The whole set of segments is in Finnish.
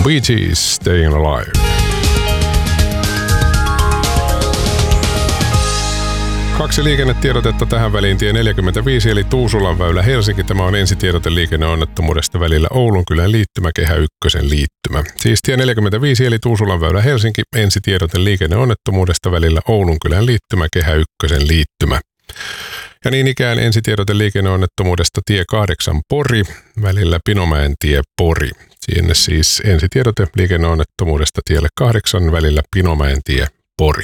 Bee Gees, Staying Alive. Kaksi liikennetiedotetta tähän väliin. Tie 45 eli Tuusulan väylä Helsinki. Tämä on ensitiedote liikenneonnettomuudesta välillä Oulunkylän liittymä, Kehä Ykkösen liittymä. Siis tie 45 eli Tuusulan väylä Helsinki. Ensitiedote liikenneonnettomuudesta välillä Oulunkylän liittymä, Kehä Ykkösen liittymä. Ja niin ikään ensitiedote liikenneonnettomuudesta tie 8 Pori välillä Pinomäen tie Pori. Sinne siis ensitiedote liikenneonnettomuudesta tielle 8 välillä Pinomäen tie Pori.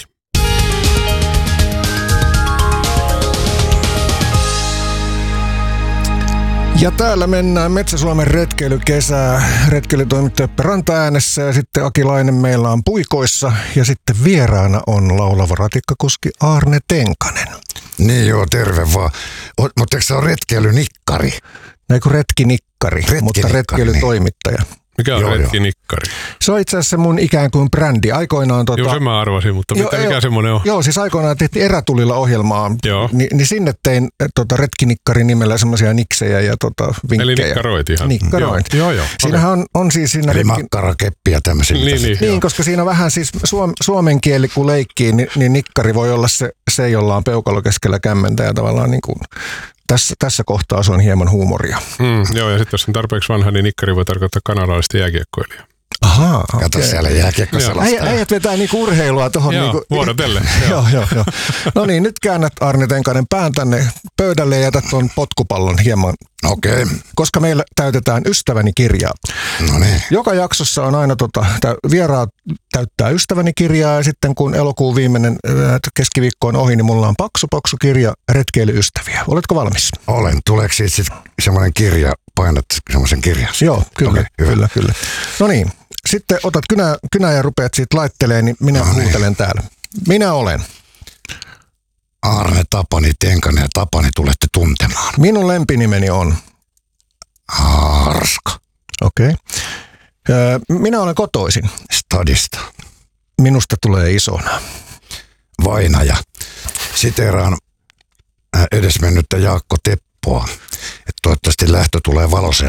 Ja täällä mennään Metsä-Suomen retkeilykesää. Retkeilytoimittaja Ranta-äänessä ja sitten Akilainen meillä on puikoissa. Ja sitten vieraana on laulava ratikkakuski Aarne Tenkanen. Niin joo, terve vaan. Mutta eikö se ole retkeilynikkari? Eikö retkinikkari, mutta retkeilytoimittaja. Mikä on retkinikkari? Se on itse asiassa mun ikään kuin brändi. Aikoinaan Joo, sen mä arvasin, mutta mikä semmoinen on? Joo, siis aikoinaan tehtiin Erätulilla ohjelmaa, niin sinne tein retkinikkari nimellä semmoisia niksejä ja vinkkejä. Eli nikkaroit ihan. Nikkaroit. Joo. Siinähän on siis siinä eli makkarakeppiä tämmöisiä. Niin, koska siinä vähän siis suomen kieli kun leikkii, niin nikkari voi olla se jolla on peukalo keskellä kämmentä ja tavallaan niin kuin tässä kohtaa se on hieman huumoria. Joo, ja sitten jos on tarpeeksi vanha, niin nikkari voi tarkoittaa kanadalaista jääkiekkoilijaa. Ahaa, kato siellä jääkiekkoselostaa. Äijät vetää niinku urheilua tuohon. Joo, vuorotelle. Joo. No niin, nyt käännät Aarne Tenkanen pään tänne pöydälle ja jätät tuon potkupallon hieman. Okei. Koska meillä täytetään Ystäväni kirjaa. No niin. Joka jaksossa on aina vieraat täyttää Ystäväni kirjaa ja sitten kun elokuun viimeinen keskiviikko on ohi, niin mulla on paksu kirja retkeilyystäviä. Oletko valmis? Olen. Tuleeko siitä sitten semmoinen kirja, painat semmoisen kirjan? Joo, kyllä. No niin. Sitten otat kynää ja rupeat siitä laitteleen, niin minä huutelen täällä. Minä olen Aarne Tapani Tenkanen ja Tapani tulette tuntemaan. Minun lempinimeni on Arska. Okei. Minä olen kotoisin Stadista. Minusta tulee isona. Vainaja. Siteeraan edesmennyttä Jaakko Teppoa, että toivottavasti lähtö tulee valoiseen